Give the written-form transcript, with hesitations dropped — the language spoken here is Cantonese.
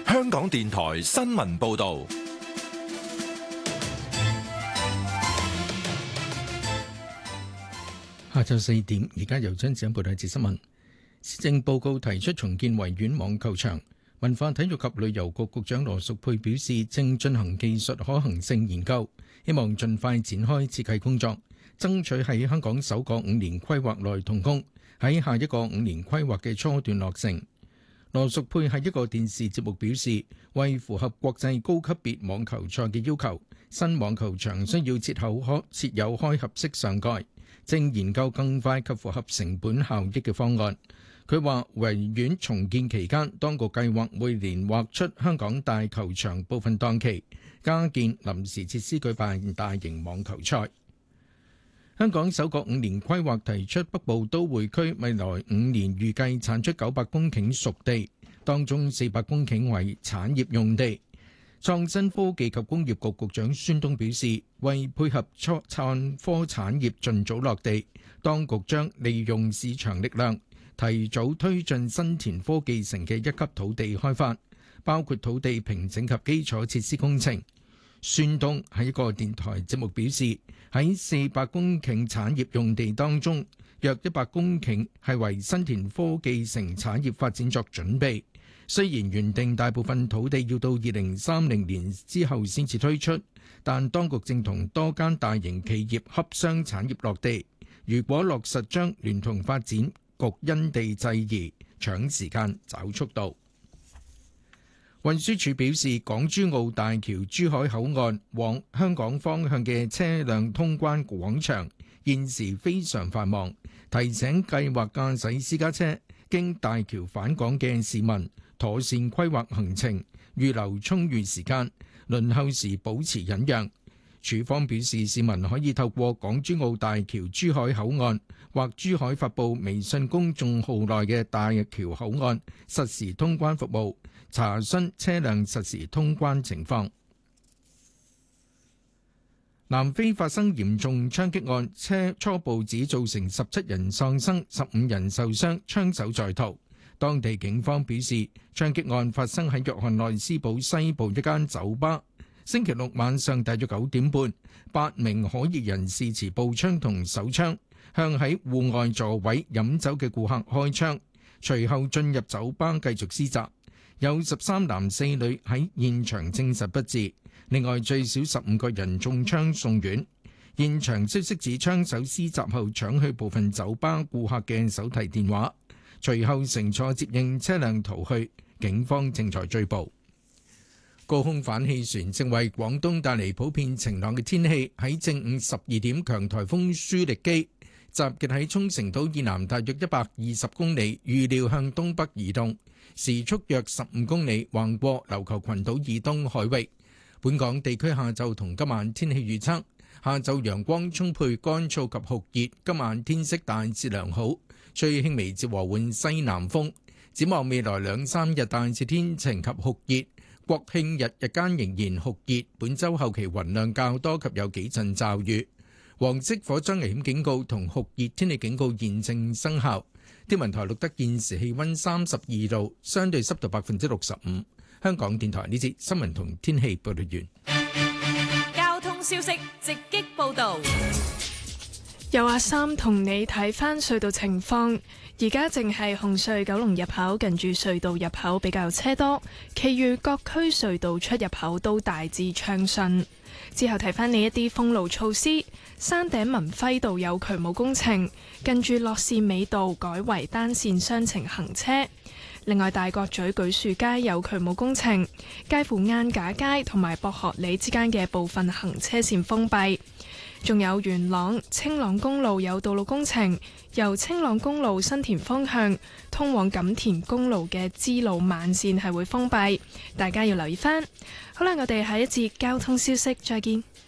香港電台新聞報道。 下晝4點，而家由張子欣報道一節新聞。施政報告提出重建維園網球場，文化體育及旅遊局局長羅淑佩表示，正進行技術可行性研究，希望盡快展開設計工作，爭取喺香港首個5年規劃內動工，喺下一個5年規劃嘅初段落成。羅淑佩喺一個電視節目表示，為符合國際高級別網球賽嘅要求，新網球場需要設有開合式上蓋，正研究更快及符合成本效益嘅方案。佢話維園重建期間，當局計劃每年劃出香港大球場部分檔期，加建臨時設施舉辦大型網球賽。香港首個5年規劃提出北部都會區未來5年預計產出900公頃熟地，當中400公頃為產業用地。創新科技及工業局局長孫東表示，為配合創科產業盡早落地，當局將利用市場力量，提早推進新田科技城嘅1級土地開發，包括土地平整及基礎設施工程。孫東喺一個電台節目表示，喺400公頃產業用地當中，約100公頃係為新田科技城產業發展作準備。雖然原定大部分土地要到2030年之後先至推出，但當局正同多間大型企業洽商產業落地。如果落實，將聯同發展局因地制宜，搶時間找速度。運輸署表示，港珠澳大橋珠海口岸往香港方向嘅車輛通關廣場現時非常繁忙，提醒計劃駕駛私家車經大橋返港嘅市民妥善規劃行程，預留充裕時間，輪候時保持忍讓。署方表示，市民可以透過港珠澳大橋珠海口岸或珠海發布微信公眾號內嘅大橋口岸實時通關服務，查詢車輛實時通關情況。南非發生嚴重槍擊案，初步指造成17人喪生、15人受傷，槍手在逃。當地警方表示，槍擊案發生喺約翰內斯堡西部一間酒吧。星期六晚上大約9點半，8名可疑人士持步槍同手槍向喺戶外座位飲酒嘅顧客開槍，隨後進入酒吧繼續施襲。有13男4女喺現場證實不治，另外最少15個人中槍送院。現場消息指，槍手施襲後搶去部分酒吧顧客嘅手提電話，隨後乘坐接應車輛逃去，警方正在追捕。高空反氣旋正為廣東帶嚟普遍晴朗嘅天氣。喺正午12點，強颱風舒力基集結喺沖繩島以南大約120公里，預料向東北移動，時速約15公里，橫過琉球群島以東海域。本港地區下晝同今晚天氣預測：下晝陽光充沛，乾燥及酷熱，今晚天色大致良好，吹輕微至和緩西南風。展望未來2、3日大致天晴及酷熱。國慶日日間仍然酷熱，本週後期雲量較多及有幾陣驟雨。黃色火災危險警告同酷熱天氣警告現正生效。天文台錄得現時氣溫32度，相對濕度65%。香港電台呢節新聞同天氣報道完。 交通消息直擊報道。 有阿三同你睇返隧道情況，而家淨係紅隧九龍入口近住隧道入口比較車多，其餘各區隧道出入口都大致暢順。之後睇返你一啲封路措施，山頂文輝道有渠務工程，近住樂士美道改為單線雙程行車。另外，大角咀舉樹街有渠務工程，介乎晏架街同埋博學里之間嘅部分行車線封閉。仲有元朗青朗公路有道路工程，由青朗公路新田方向通往錦田公路嘅支路慢線係會封閉，大家要留意返。好啦，我哋下一節交通消息再見。